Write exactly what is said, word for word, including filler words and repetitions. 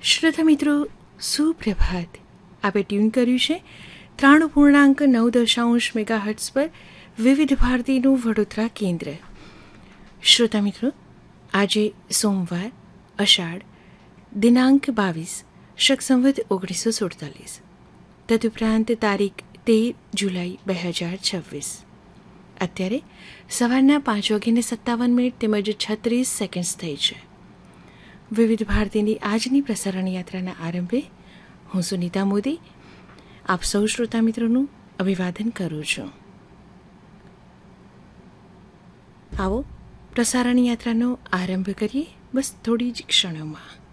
શ્રોતા મિત્રો, સુપ્રભાત. આપે ટ્યુન કર્યું છે ત્રાણું પૂર્ણાંક નવ દશાંશ મેગા હર્ટ્સ પર વિવિધ ભારતીનું વડોદરા કેન્દ્ર. શ્રોતા મિત્રો, આજે સોમવાર, અષાઢ દિનાંક બાવીસ, શક સંવત ઓગણીસો સુડતાલીસ, તદુપરાંત તારીખ તેર જુલાઈ બે હજાર છવ્વીસ. અત્યારે સવારના પાંચ વાગીને સત્તાવન મિનિટ તેમજ છત્રીસ સેકન્ડ્સ થઈ છે. વિવિધ ભારતીની આજની પ્રસારણ યાત્રાના આરંભે હું સુનીતા મોદી આપ સૌ શ્રોતા મિત્રોનું અભિવાદન કરું છું. આવો પ્રસારણ યાત્રાનો આરંભ કરીએ બસ થોડી જ ક્ષણોમાં.